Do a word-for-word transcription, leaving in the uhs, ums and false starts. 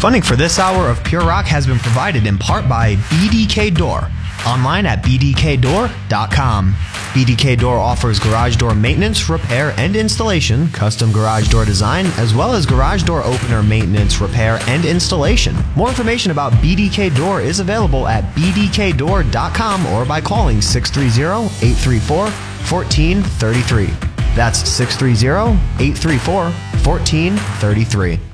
Funding for this hour of Pure Rock has been provided in part by B D K Door, online at b d k door dot com. B D K Door offers garage door maintenance, repair, and installation, custom garage door design, as well as garage door opener maintenance, repair, and installation. More information about B D K Door is available at b d k door dot com or by calling six three zero, eight three four, one four three three. That's six three zero, eight three four, one four three three.